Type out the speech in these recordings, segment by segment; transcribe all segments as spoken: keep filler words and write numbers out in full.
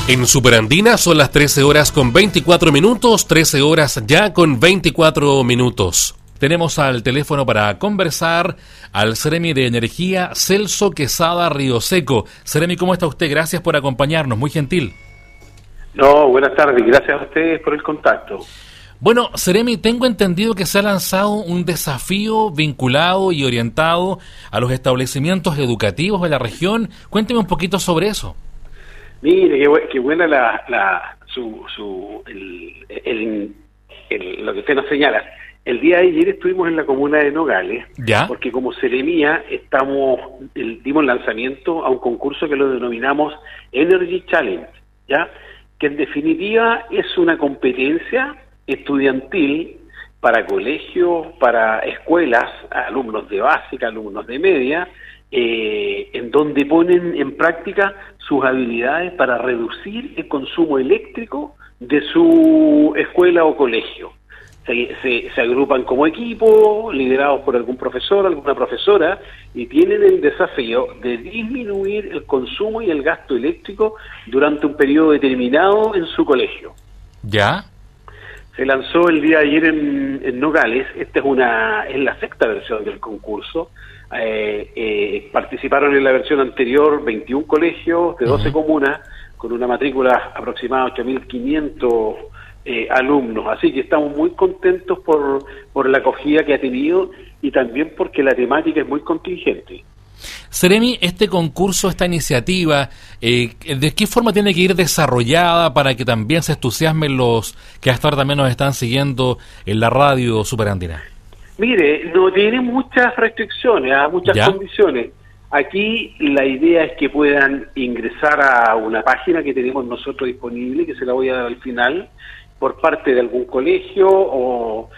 En Superandina son las trece horas con veinticuatro minutos, trece horas ya con veinticuatro minutos. Tenemos al teléfono para conversar al Ceremi de Energía, Celso Quesada Rioseco. Ceremi, ¿cómo está usted? Gracias por acompañarnos, muy gentil. No, buenas tardes, gracias a ustedes por el contacto. Bueno, Ceremi, tengo entendido que se ha lanzado un desafío vinculado y orientado a los establecimientos educativos de la región. Cuénteme un poquito sobre eso. Mire, qué, qué buena la, la su, su el, el, el, lo que usted nos señala. El día de ayer estuvimos en la comuna de Nogales, ¿Ya? Porque como Ceremía estamos el, dimos lanzamiento a un concurso que lo denominamos Energy Challenge, ¿ya? Que en definitiva es una competencia estudiantil para colegios, para escuelas, alumnos de básica, alumnos de media, eh, en donde ponen en práctica sus habilidades para reducir el consumo eléctrico de su escuela o colegio. Se, se, se agrupan como equipo, liderados por algún profesor, alguna profesora, y tienen el desafío de disminuir el consumo y el gasto eléctrico durante un periodo determinado en su colegio. ¿Ya? Se lanzó el día de ayer en, en Nogales. Esta es una es la sexta versión del concurso. Eh, eh, participaron en la versión anterior veintiún colegios de doce uh-huh. comunas, con una matrícula aproximada de ocho mil quinientos eh, alumnos. Así que estamos muy contentos por, por la acogida que ha tenido y también porque la temática es muy contingente. Ceremi, este concurso, esta iniciativa, eh, ¿de qué forma tiene que ir desarrollada para que también se entusiasmen los que hasta ahora también nos están siguiendo en la radio Superandina? Mire, no tiene muchas restricciones, ¿eh? muchas ¿Ya? condiciones. Aquí la idea es que puedan ingresar a una página que tenemos nosotros disponible, que se la voy a dar al final, por parte de algún colegio o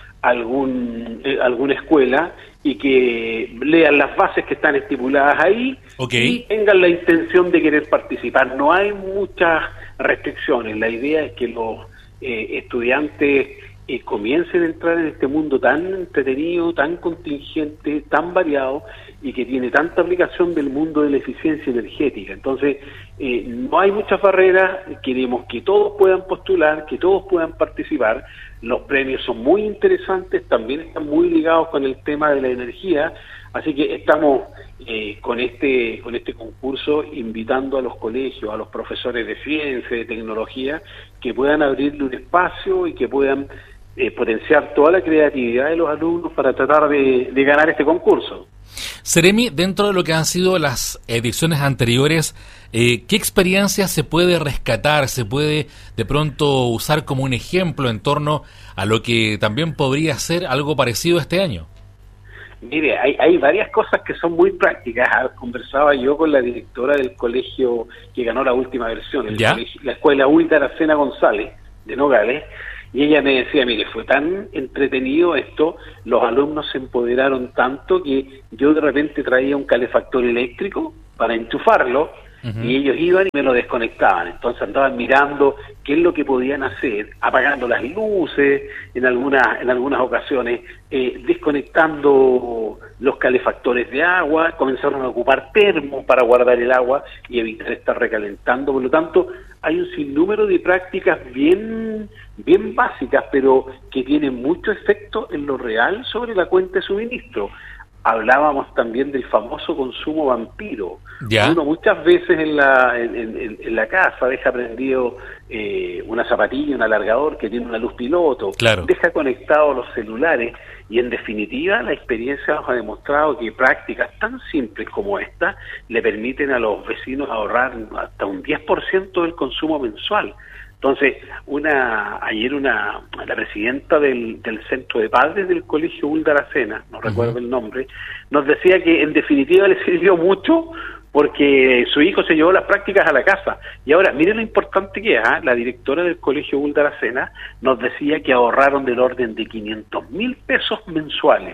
algún eh, alguna escuela, y que lean las bases que están estipuladas ahí okay. y tengan la intención de querer participar. No hay muchas restricciones. La idea es que los eh, estudiantes eh, comiencen a entrar en este mundo tan entretenido, tan contingente, tan variado y que tiene tanta aplicación del mundo de la eficiencia energética. Entonces, eh, no hay muchas barreras. Queremos que todos puedan postular, que todos puedan participar. Los premios son muy interesantes, también están muy ligados con el tema de la energía, así que estamos eh, con este con este concurso invitando a los colegios, a los profesores de ciencia, de tecnología, que puedan abrirle un espacio y que puedan eh, potenciar toda la creatividad de los alumnos para tratar de, de ganar este concurso. Ceremi, dentro de lo que han sido las ediciones anteriores, eh, ¿qué experiencia se puede rescatar, se puede de pronto usar como un ejemplo en torno a lo que también podría ser algo parecido este año? Mire, hay, hay varias cosas que son muy prácticas. Conversaba yo con la directora del colegio que ganó la última versión, el colegio, la escuela Ulda Aracena González de Nogales, y ella me decía, mire, fue tan entretenido esto, los alumnos se empoderaron tanto que yo de repente traía un calefactor eléctrico para enchufarlo, uh-huh. y ellos iban y me lo desconectaban. Entonces andaban mirando qué es lo que podían hacer, apagando las luces en algunas en algunas ocasiones, eh, desconectando los calefactores de agua, comenzaron a ocupar termos para guardar el agua y evitar estar recalentando. Por lo tanto, hay un sinnúmero de prácticas bien bien básicas, pero que tienen mucho efecto en lo real sobre la cuenta de suministro. Hablábamos también del famoso consumo vampiro. ¿Ya? Uno muchas veces en la en, en, en la casa deja prendido eh, una zapatilla, un alargador que tiene una luz piloto, claro. deja conectados los celulares, y en definitiva la experiencia nos ha demostrado que prácticas tan simples como esta le permiten a los vecinos ahorrar hasta un diez por ciento del consumo mensual. Entonces, una ayer una la presidenta del, del centro de padres del colegio Ulda Aracena, no uh-huh. recuerdo el nombre, nos decía que en definitiva le sirvió mucho porque su hijo se llevó las prácticas a la casa. Y ahora, miren lo importante que es, ¿eh? La directora del colegio Ulda Aracena nos decía que ahorraron del orden de quinientos mil pesos mensuales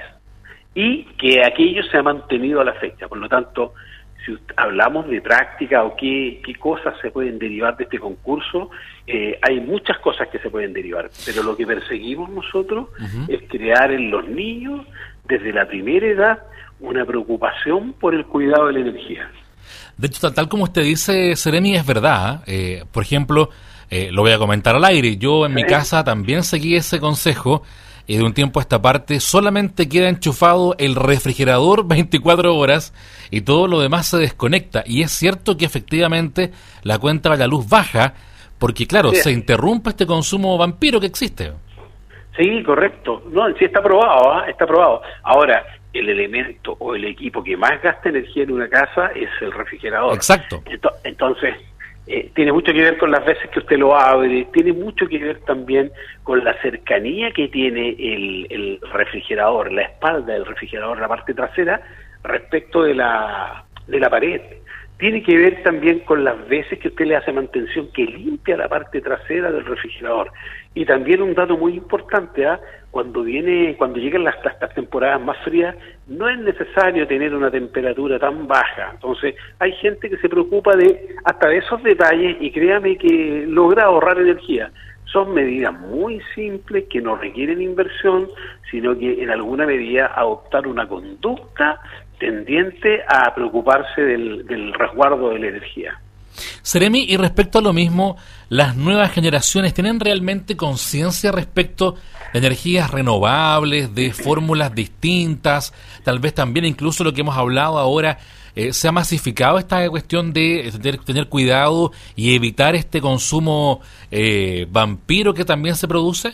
y que aquello se ha mantenido a la fecha. Por lo tanto, si hablamos de práctica o qué, qué cosas se pueden derivar de este concurso, eh, hay muchas cosas que se pueden derivar, pero lo que perseguimos nosotros uh-huh. es crear en los niños, desde la primera edad, una preocupación por el cuidado de la energía. De hecho, tal, tal como usted dice, Seremi, es verdad. Eh, por ejemplo, eh, lo voy a comentar al aire. Yo en mi casa también seguí ese consejo y de un tiempo a esta parte solamente queda enchufado el refrigerador veinticuatro horas y todo lo demás se desconecta. Y es cierto que efectivamente la cuenta de la luz baja porque, claro, sí, se interrumpe este consumo vampiro que existe. Sí, correcto. No, sí está probado, ¿eh? está probado. Ahora, el elemento o el equipo que más gasta energía en una casa es el refrigerador. Exacto. Entonces, eh, tiene mucho que ver con las veces que usted lo abre, tiene mucho que ver también con la cercanía que tiene el, el refrigerador, la espalda del refrigerador, la parte trasera, respecto de la, de la pared. Tiene que ver también con las veces que usted le hace mantención, que limpia la parte trasera del refrigerador. Y también un dato muy importante, ¿eh? cuando viene, cuando llegan las, las temporadas más frías, no es necesario tener una temperatura tan baja. Entonces, hay gente que se preocupa de hasta de esos detalles y créame que logra ahorrar energía. Son medidas muy simples que no requieren inversión, sino que en alguna medida adoptar una conducta tendiente a preocuparse del, del resguardo de la energía. Seremi, y respecto a lo mismo, ¿las nuevas generaciones tienen realmente conciencia respecto de energías renovables, de fórmulas distintas? Tal vez también incluso lo que hemos hablado ahora, eh, ¿se ha masificado esta cuestión de tener, tener cuidado y evitar este consumo eh, vampiro que también se produce?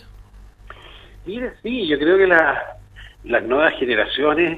Mira, sí, yo creo que la, las nuevas generaciones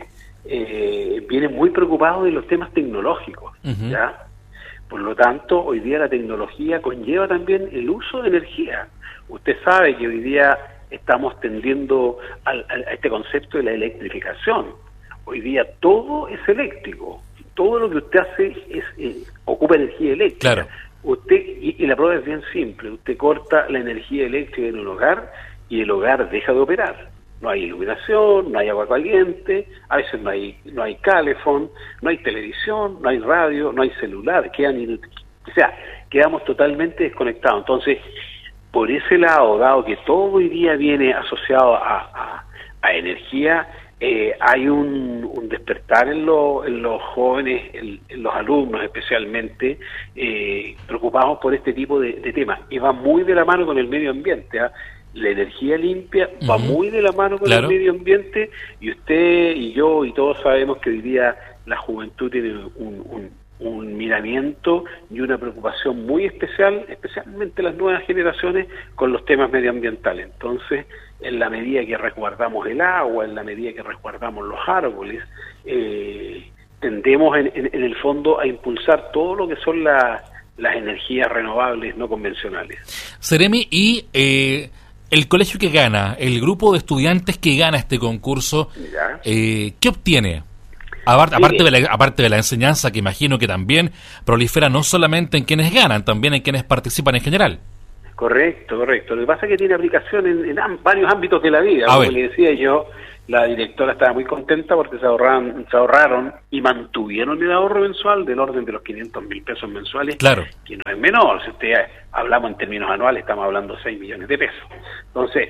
eh, vienen muy preocupados de los temas tecnológicos, uh-huh. ¿ya? Por lo tanto, hoy día la tecnología conlleva también el uso de energía. Usted sabe que hoy día estamos tendiendo al, a este concepto de la electrificación. Hoy día todo es eléctrico. Todo lo que usted hace es eh, ocupa energía eléctrica. Claro. Usted y, y la prueba es bien simple. Usted corta la energía eléctrica en un hogar y el hogar deja de operar. No hay iluminación, no hay agua caliente, a veces no hay no hay calefón, no hay televisión, no hay radio, no hay celular, quedan inútiles. O sea, quedamos totalmente desconectados. Entonces, por ese lado, dado que todo hoy día viene asociado a, a, a energía, eh, hay un, un despertar en, lo, en los jóvenes, en, en los alumnos especialmente, eh, preocupados por este tipo de, de temas. Y va muy de la mano con el medio ambiente, ¿eh? La energía limpia va uh-huh. muy de la mano con claro. el medio ambiente, y usted y yo y todos sabemos que hoy día la juventud tiene un, un, un miramiento y una preocupación muy especial, especialmente las nuevas generaciones, con los temas medioambientales. Entonces, en la medida que resguardamos el agua, en la medida que resguardamos los árboles, eh, tendemos en, en, en el fondo a impulsar todo lo que son la, las energías renovables no convencionales. Seremi, y... Eh... el colegio que gana, el grupo de estudiantes que gana este concurso, eh, ¿qué obtiene? Aparte, aparte, de la, aparte de la enseñanza, que imagino que también prolifera no solamente en quienes ganan, también en quienes participan en general. Correcto, correcto. Lo que pasa es que tiene aplicación en, en am- varios ámbitos de la vida. Como le decía yo, la directora estaba muy contenta porque se ahorraron, se ahorraron y mantuvieron el ahorro mensual del orden de los quinientos mil pesos mensuales, claro. que no es menor. Si usted hablamos en términos anuales, estamos hablando de seis millones de pesos. Entonces,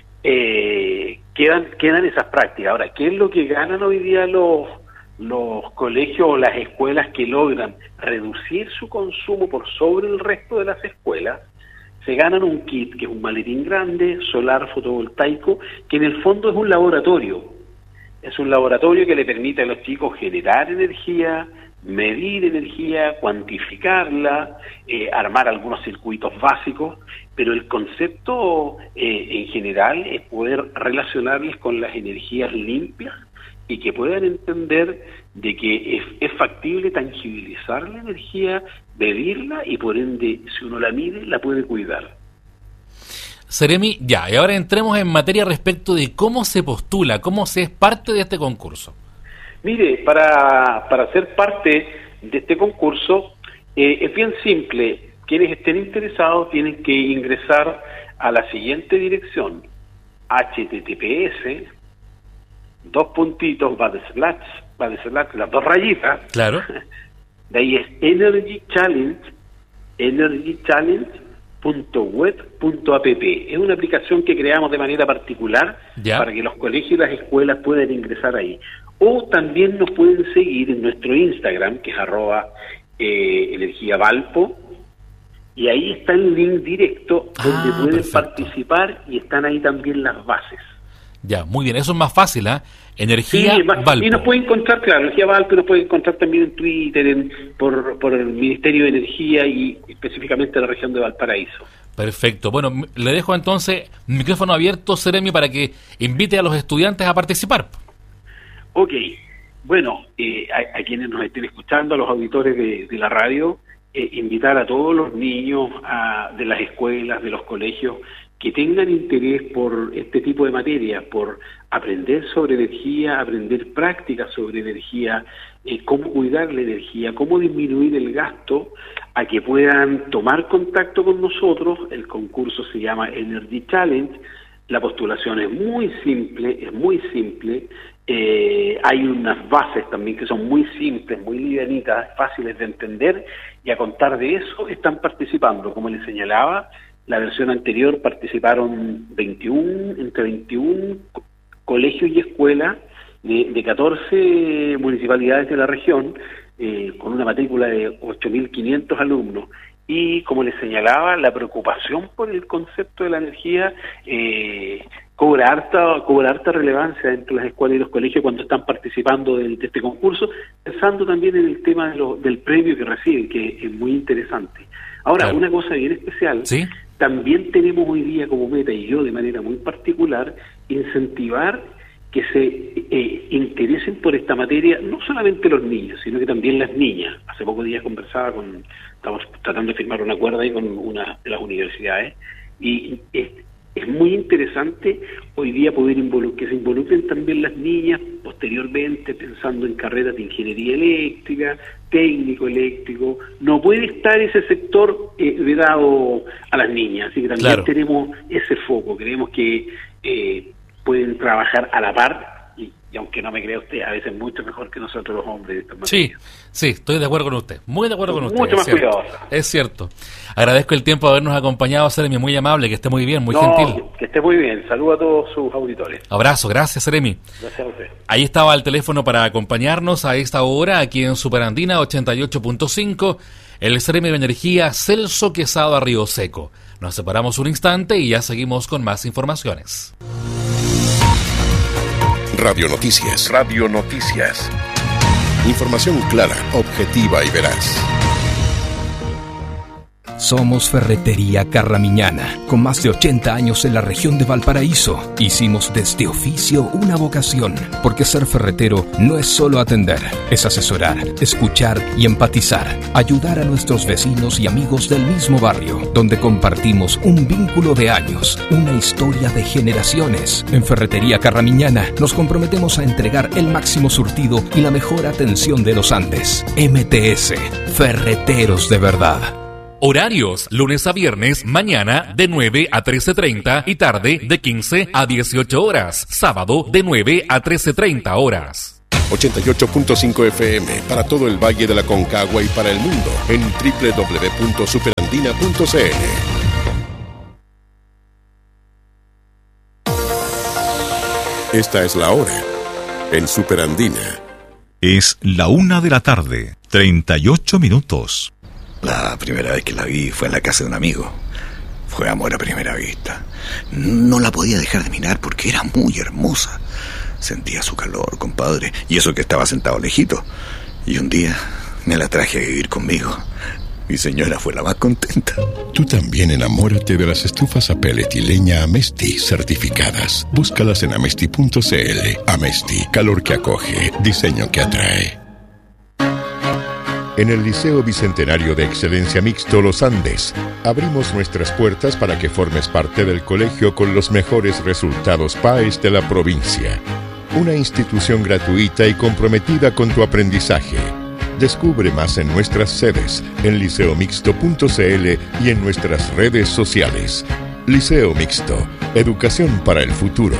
eh, quedan quedan esas prácticas. Ahora, ¿qué es lo que ganan hoy día los, los colegios o las escuelas que logran reducir su consumo por sobre el resto de las escuelas? Se ganan un kit, que es un maletín grande, solar, fotovoltaico, que en el fondo es un laboratorio. Es un laboratorio que le permite a los chicos generar energía, medir energía, cuantificarla, eh, armar algunos circuitos básicos, pero el concepto eh, en general es poder relacionarles con las energías limpias y que puedan entender de que es, es factible tangibilizar la energía, medirla y por ende, si uno la mide, la puede cuidar. Seremi, ya, y ahora entremos en materia respecto de cómo se postula, cómo se es parte de este concurso. Mire, para, para ser parte de este concurso eh, es bien simple. Quienes estén interesados tienen que ingresar a la siguiente dirección: H T T P S, dos puntitos, va de slash, va de slash, las dos rayitas. Claro. De ahí es Energy Challenge, energy challenge punto web punto app. Es una aplicación que creamos de manera particular, ¿ya?, para que los colegios y las escuelas puedan ingresar ahí. o también nos pueden seguir en nuestro Instagram, que es arroba eh, energía valpo, y ahí está el link directo donde ah, pueden perfecto. participar, y están ahí también las bases. Ya, muy bien, eso es más fácil, ¿ah? ¿eh? Energía sí, Valpo. Y nos pueden encontrar, claro, Energía Valpo, nos pueden encontrar también en Twitter, en, por, por el Ministerio de Energía y específicamente la región de Valparaíso. Perfecto. Bueno, le dejo entonces micrófono abierto, Seremi, para que invite a los estudiantes a participar. Ok. Bueno, eh, a, a quienes nos estén escuchando, a los auditores de, de la radio, eh, invitar a todos los niños a, de las escuelas, de los colegios, que tengan interés por este tipo de materias, por aprender sobre energía, aprender prácticas sobre energía, eh, cómo cuidar la energía, cómo disminuir el gasto, a que puedan tomar contacto con nosotros. El concurso se llama Energy Challenge, la postulación es muy simple, es muy simple, eh, hay unas bases también que son muy simples, muy livianitas, fáciles de entender, y a contar de eso están participando, como les señalaba. La versión anterior participaron veintiuno, entre veintiún colegios y escuelas de, de catorce municipalidades de la región, eh, con una matrícula de ocho mil quinientos alumnos. Y como les señalaba, la preocupación por el concepto de la energía eh, cobra harta, cobra harta relevancia entre las escuelas y los colegios cuando están participando de, de este concurso, pensando también en el tema de lo, del premio que reciben, que es muy interesante. Ahora, claro. Una cosa bien especial, ¿sí? También tenemos hoy día como meta, y yo de manera muy particular, incentivar que se eh, interesen por esta materia, no solamente los niños, sino que también las niñas. Hace pocos días conversaba con, estamos tratando de firmar un acuerdo ahí con una de las universidades, y es, es muy interesante hoy día poder involucrar, que se involucren también las niñas posteriormente, pensando en carreras de ingeniería eléctrica, técnico eléctrico. No puede estar ese sector eh, vedado a las niñas, así que también claro. tenemos ese foco. Creemos que eh, pueden trabajar a la par, y, y aunque no me crea usted, a veces mucho mejor que nosotros los hombres de esta materia. Sí, sí, estoy de acuerdo con usted, muy de acuerdo con usted. Mucho más cuidadosa. Es cierto. Agradezco el tiempo de habernos acompañado, Seremi, muy amable, que esté muy bien, muy no, gentil. Que esté muy bien, saludo a todos sus auditores. Abrazo, gracias, Seremi. Gracias a usted. Ahí estaba el teléfono para acompañarnos a esta hora, aquí en Superandina ochenta y ocho punto cinco, el Seremi de Energía Celso Quesada Río Seco. Nos separamos un instante y ya seguimos con más informaciones. Radio Noticias. Radio Noticias. Información clara, objetiva y veraz. Somos Ferretería Carramiñana, con más de ochenta años en la región de Valparaíso. Hicimos de este oficio una vocación, porque ser ferretero no es solo atender, es asesorar, escuchar y empatizar, ayudar a nuestros vecinos y amigos del mismo barrio, donde compartimos un vínculo de años, una historia de generaciones. En Ferretería Carramiñana nos comprometemos a entregar el máximo surtido y la mejor atención de los Andes. M T S, Ferreteros de verdad. Horarios, lunes a viernes, mañana de nueve a trece treinta y tarde de quince a dieciocho horas. Sábado de nueve a trece treinta horas. ochenta y ocho punto cinco F M para todo el Valle de la Concagua y para el mundo en doble u doble u doble u punto superandina punto c l. Esta es la hora en Superandina. Es la una de la tarde, treinta y ocho minutos. La primera vez que la vi fue en la casa de un amigo. Fue amor a primera vista. No la podía dejar de mirar porque era muy hermosa. Sentía su calor, compadre, y eso que estaba sentado lejito. Y un día me la traje a vivir conmigo. Mi señora fue la más contenta. Tú también enamórate de las estufas a pellet y leña Amesti certificadas. Búscalas en amesti punto c l. Amesti, calor que acoge, diseño que atrae. En el Liceo Bicentenario de Excelencia Mixto Los Andes, abrimos nuestras puertas para que formes parte del colegio con los mejores resultados P A E S de la provincia. Una institución gratuita y comprometida con tu aprendizaje. Descubre más en nuestras sedes, en liceo mixto punto c l y en nuestras redes sociales. Liceo Mixto, educación para el futuro.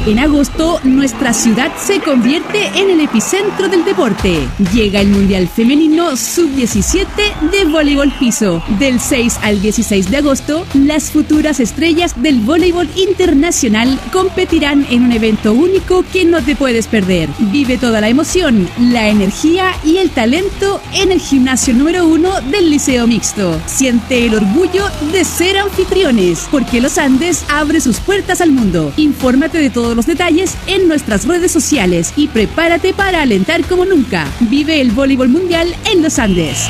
En agosto, nuestra ciudad se convierte en el epicentro del deporte. Llega el Mundial Femenino sub diecisiete de voleibol piso. Del seis al dieciséis de agosto, las futuras estrellas del voleibol internacional competirán en un evento único que no te puedes perder. Vive toda la emoción, la energía y el talento en el gimnasio número uno del Liceo Mixto. Siente el orgullo de ser anfitriones, porque Los Andes abre sus puertas al mundo. Infórmate de todos los detalles en nuestras redes sociales y prepárate para alentar como nunca. Vive el voleibol mundial en Los Andes.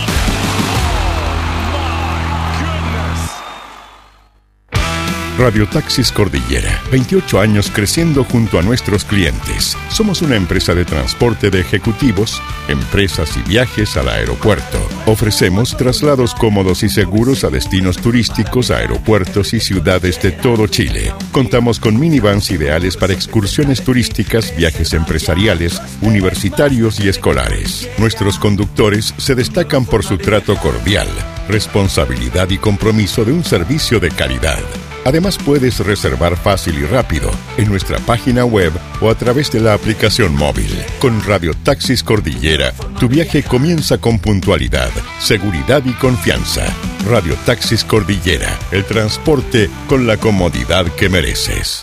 Radio Taxis Cordillera, veintiocho años creciendo junto a nuestros clientes. Somos una empresa de transporte de ejecutivos, empresas y viajes al aeropuerto. Ofrecemos traslados cómodos y seguros a destinos turísticos, aeropuertos y ciudades de todo Chile. Contamos con minivans ideales para excursiones turísticas, viajes empresariales, universitarios y escolares. Nuestros conductores se destacan por su trato cordial, responsabilidad y compromiso de un servicio de calidad. Además, puedes reservar fácil y rápido en nuestra página web o a través de la aplicación móvil. Con Radio Taxis Cordillera, tu viaje comienza con puntualidad, seguridad y confianza. Radio Taxis Cordillera, el transporte con la comodidad que mereces.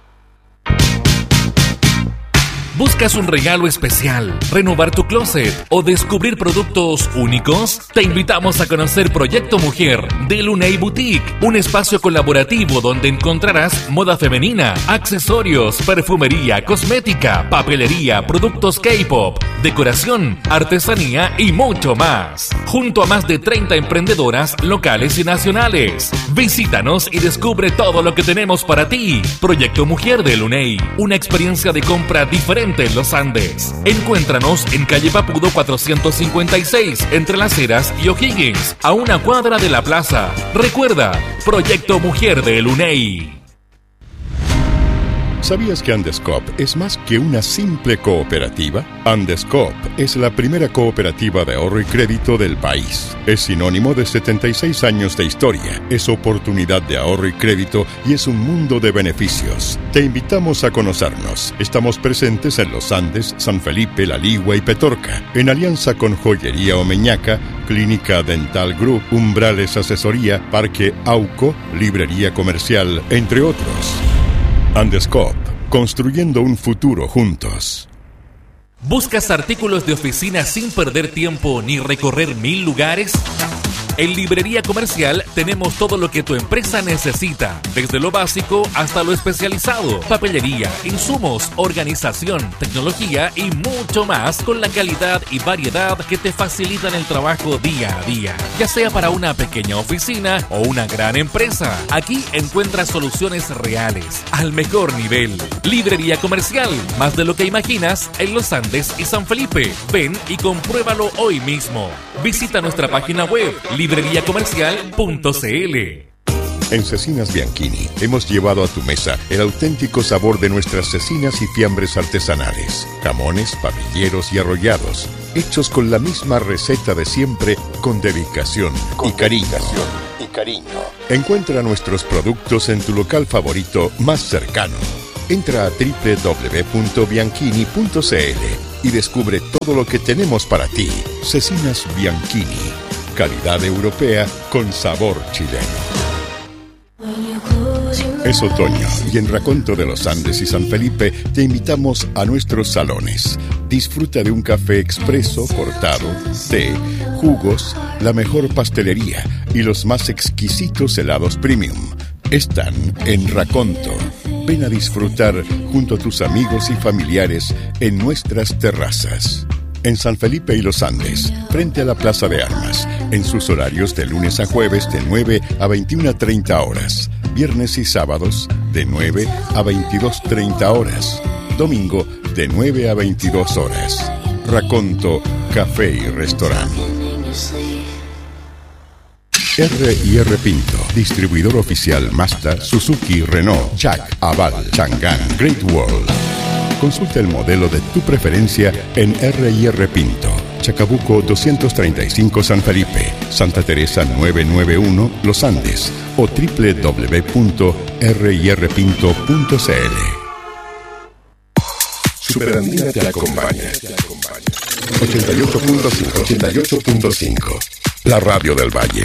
¿Buscas un regalo especial, renovar tu closet o descubrir productos únicos? Te invitamos a conocer Proyecto Mujer de Luney Boutique, un espacio colaborativo donde encontrarás moda femenina, accesorios, perfumería, cosmética, papelería, productos K-pop, decoración, artesanía y mucho más. Junto a más de treinta emprendedoras locales y nacionales. Visítanos y descubre todo lo que tenemos para ti. Proyecto Mujer de Luney, una experiencia de compra diferente en Los Andes. Encuéntranos en calle Papudo cuatrocientos cincuenta y seis, entre Las Heras y O'Higgins, a una cuadra de la plaza. Recuerda, Proyecto Mujer de Luney. ¿Sabías que Andescoop es más que una simple cooperativa? Andescoop es la primera cooperativa de ahorro y crédito del país. Es sinónimo de setenta y seis años de historia. Es oportunidad de ahorro y crédito y es un mundo de beneficios. Te invitamos a conocernos. Estamos presentes en Los Andes, San Felipe, La Ligua y Petorca. En alianza con Joyería Omeñaca, Clínica Dental Group, Umbrales Asesoría, Parque Auco, Librería Comercial, entre otros. Andescoop, construyendo un futuro juntos. ¿Buscas artículos de oficina sin perder tiempo ni recorrer mil lugares? En Librería Comercial tenemos todo lo que tu empresa necesita, desde lo básico hasta lo especializado, papelería, insumos, organización, tecnología y mucho más, con la calidad y variedad que te facilitan el trabajo día a día. Ya sea para una pequeña oficina o una gran empresa, aquí encuentras soluciones reales, al mejor nivel. Librería Comercial, más de lo que imaginas, en Los Andes y San Felipe. Ven y compruébalo hoy mismo. Visita nuestra página web, librería comercial punto c l. En Cecinas Bianchini hemos llevado a tu mesa el auténtico sabor de nuestras cecinas y fiambres artesanales, jamones, parrilleros y arrollados, hechos con la misma receta de siempre, con dedicación, con y, cariño. dedicación y cariño. Encuentra nuestros productos en tu local favorito más cercano. Entra a doble u doble u doble u punto bianchini punto c l y descubre todo lo que tenemos para ti. Cecinas Bianchini, calidad europea con sabor chileno. Es otoño y en Raconto de los Andes y San Felipe te invitamos a nuestros salones. Disfruta de un café expreso, cortado, té, jugos, la mejor pastelería y los más exquisitos helados premium. Están en Raconto. Ven a disfrutar junto a tus amigos y familiares en nuestras terrazas. En San Felipe y Los Andes, frente a la Plaza de Armas, en sus horarios de lunes a jueves de nueve a veintiuna treinta horas, viernes y sábados de nueve a veintidós treinta horas, domingo de nueve a veintidós horas. Raconto, café y restaurante. R y R Pinto, distribuidor oficial Mazda, Suzuki, Renault, Jack, Aval, Chang'an, Great Wall. Consulta el modelo de tu preferencia en R y R Pinto, Chacabuco doscientos treinta y cinco San Felipe, Santa Teresa novecientos noventa y uno Los Andes o doble u doble u doble u punto r y r pinto punto c l. Superandina te acompaña. ochenta y ocho punto cinco, ochenta y ocho punto cinco. La radio del Valle.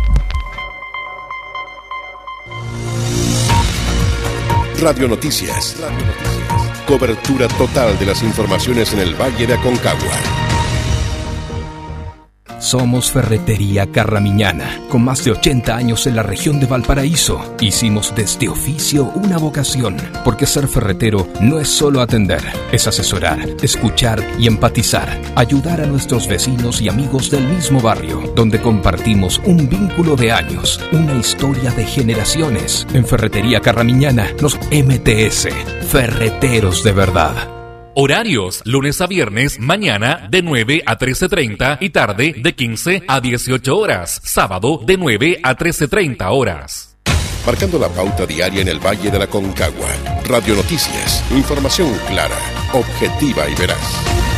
Radio Noticias. Cobertura total de las informaciones en el Valle de Aconcagua. Somos Ferretería Carramiñana, con más de ochenta años en la región de Valparaíso. Hicimos de este oficio una vocación, porque ser ferretero no es solo atender, es asesorar, escuchar y empatizar, ayudar a nuestros vecinos y amigos del mismo barrio, donde compartimos un vínculo de años, una historia de generaciones. En Ferretería Carramiñana, nos M T S, ferreteros de verdad. Horarios, lunes a viernes, mañana de nueve a trece treinta y tarde de quince a dieciocho horas. Sábado de nueve a trece treinta horas. Marcando la pauta diaria en el Valle de la Aconcagua. Radio Noticias, información clara, objetiva y veraz.